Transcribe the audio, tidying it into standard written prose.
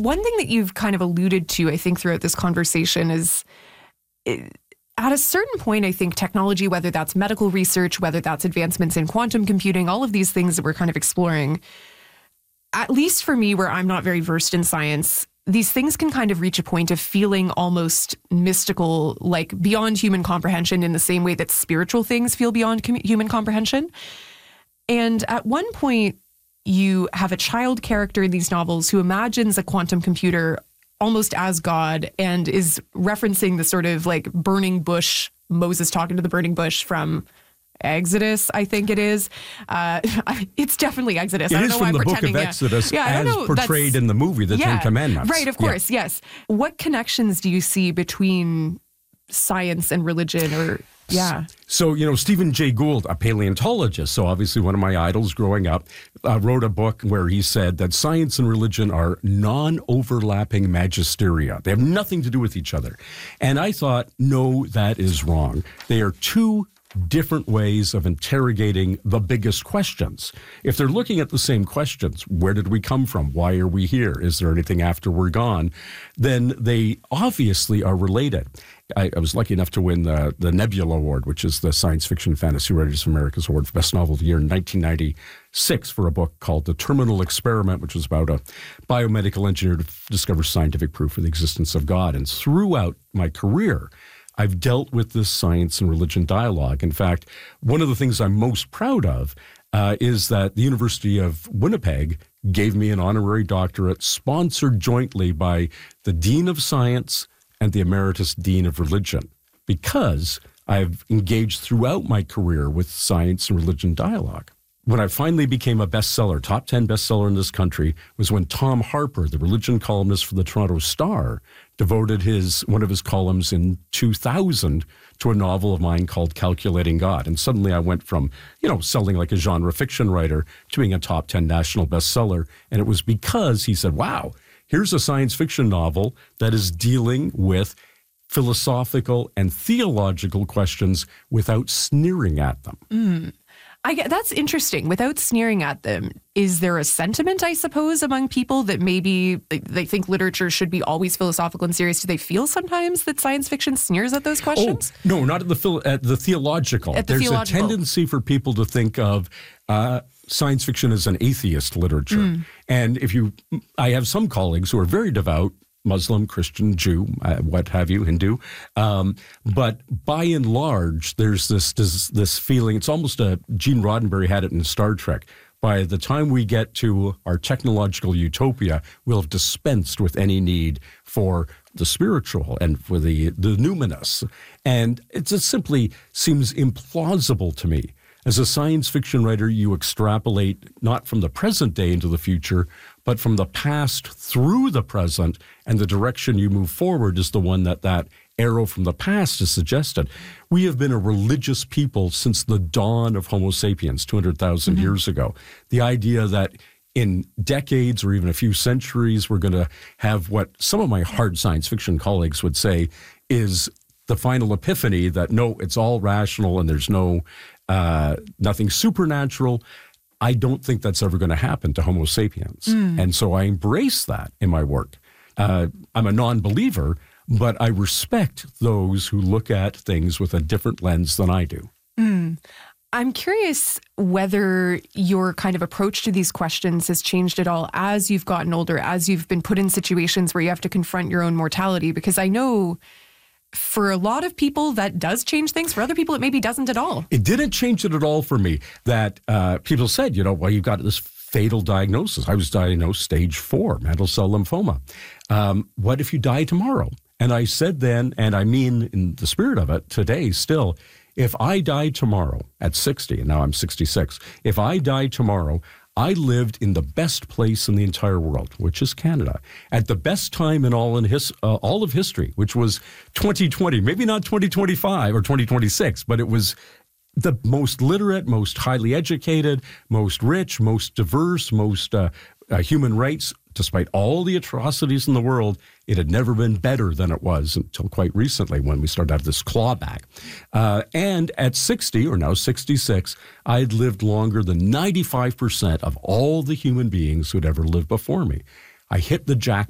one thing that you've kind of alluded to, I think, throughout this conversation is at a certain point, I think technology, whether that's medical research, whether that's advancements in quantum computing, all of these things that we're kind of exploring, at least for me, where I'm not very versed in science, these things can kind of reach a point of feeling almost mystical, like beyond human comprehension, in the same way that spiritual things feel beyond human comprehension. And at one point, you have a child character in these novels who imagines a quantum computer almost as God and is referencing the sort of like burning bush, Moses talking to the burning bush from Exodus, I think it is. It's definitely Exodus. It I don't is know from why I'm the book pretending. of Exodus as know, portrayed in the movie, The Ten Commandments. Right, of course, yes. What connections do you see between science and religion or... Yeah. So, Stephen Jay Gould, a paleontologist, so obviously one of my idols growing up, wrote a book where he said that science and religion are non-overlapping magisteria. They have nothing to do with each other. And I thought, no, that is wrong. They are two different ways of interrogating the biggest questions. If they're looking at the same questions, where did we come from? Why are we here? Is there anything after we're gone? Then they obviously are related. I was lucky enough to win the Nebula Award, which is the Science Fiction Fantasy Writers of America's Award for Best Novel of the Year in 1996 for a book called The Terminal Experiment, which was about a biomedical engineer to discover scientific proof for the existence of God. And throughout my career, I've dealt with this science and religion dialogue. In fact, one of the things I'm most proud of is that the University of Winnipeg gave me an honorary doctorate sponsored jointly by the Dean of Science and the Emeritus Dean of Religion, because I've engaged throughout my career with science and religion dialogue. When I finally became a bestseller, top 10 bestseller in this country, was when Tom Harper, the religion columnist for the Toronto Star, devoted one of his columns in 2000 to a novel of mine called Calculating God. And suddenly I went from, selling like a genre fiction writer to being a top 10 national bestseller. And it was because he said, wow, here's a science fiction novel that is dealing with philosophical and theological questions without sneering at them. That's interesting. Without sneering at them, is there a sentiment, I suppose, among people that maybe they think literature should be always philosophical and serious? Do they feel sometimes that science fiction sneers at those questions? Oh, no, not at the theological. There's a tendency for people to think of science fiction as an atheist literature. And I have some colleagues who are very devout, Muslim, Christian, Jew, what have you, Hindu. But by and large, there's this feeling, it's almost Gene Roddenberry had it in Star Trek. By the time we get to our technological utopia, we'll have dispensed with any need for the spiritual and for the numinous. And it just simply seems implausible to me. As a science fiction writer, you extrapolate not from the present day into the future, but from the past through the present, and the direction you move forward is the one that arrow from the past is suggested. We have been a religious people since the dawn of Homo sapiens 200,000 years ago. The idea that in decades or even a few centuries, we're going to have what some of my hard science fiction colleagues would say is the final epiphany that, no, it's all rational and there's nothing supernatural. I don't think that's ever going to happen to Homo sapiens. And so I embrace that in my work. I'm a non-believer, but I respect those who look at things with a different lens than I do. I'm curious whether your kind of approach to these questions has changed at all as you've gotten older, as you've been put in situations where you have to confront your own mortality, because I know for a lot of people, that does change things. For other people, it maybe doesn't at all. It didn't change it at all for me. That people said, well, you've got this fatal diagnosis. I was diagnosed stage 4, mantle cell lymphoma. What if you die tomorrow? And I said then, and I mean in the spirit of it today still, if I die tomorrow at 60, and now I'm 66, if I die tomorrow, I lived in the best place in the entire world, which is Canada, at the best time in all of history, which was 2020, maybe not 2025 or 2026, but it was the most literate, most highly educated, most rich, most diverse, most human rights. Despite all the atrocities in the world, it had never been better than it was until quite recently when we started to have this clawback. And at 60, or now 66, I'd lived longer than 95% of all the human beings who'd ever lived before me. I hit the jackpot.